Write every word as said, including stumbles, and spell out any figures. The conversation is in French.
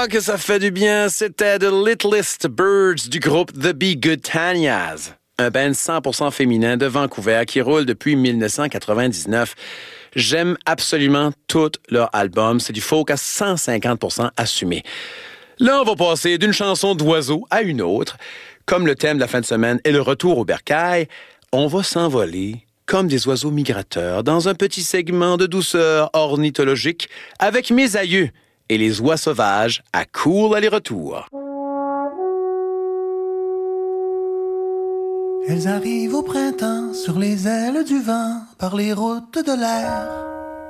Ah, que ça fait du bien. C'était The Littlest Birds du groupe The Be Good Tanyas. Un band cent pour cent féminin de Vancouver qui roule depuis dix-neuf cent quatre-vingt-dix-neuf. J'aime absolument tous leurs albums. C'est du folk à cent cinquante pour cent assumé. Là, on va passer d'une chanson d'oiseau à une autre. Comme le thème de la fin de semaine est le retour au bercail, on va s'envoler comme des oiseaux migrateurs dans un petit segment de douceur ornithologique avec mes aïeux et les oies sauvages à court aller-retour. Elles arrivent au printemps sur les ailes du vent par les routes de l'air.